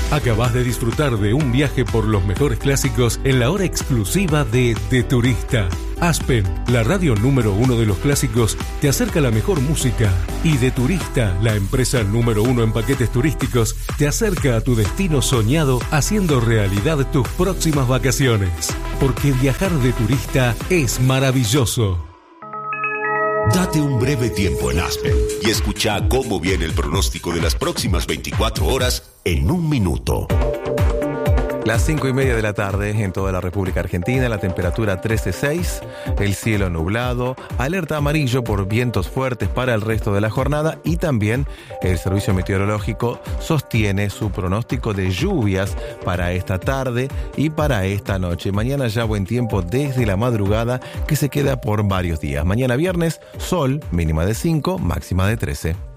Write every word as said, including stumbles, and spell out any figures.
Acabás de disfrutar de un viaje por los mejores clásicos en la hora exclusiva de De Turista. Aspen, la radio número uno de los clásicos, te acerca la mejor música. Y De Turista, la empresa número uno en paquetes turísticos, te acerca a tu destino soñado haciendo realidad tus próximas vacaciones. Porque viajar de turista es maravilloso. Date un breve tiempo en Aspen y escucha cómo viene el pronóstico de las próximas veinticuatro horas en un minuto. Las cinco y media de la tarde en toda la República Argentina, la temperatura trece punto seis, el cielo nublado, alerta amarillo por vientos fuertes para el resto de la jornada y también el Servicio Meteorológico sostiene su pronóstico de lluvias para esta tarde y para esta noche. Mañana ya buen tiempo desde la madrugada que se queda por varios días. Mañana viernes, sol, mínima de cinco, máxima de trece.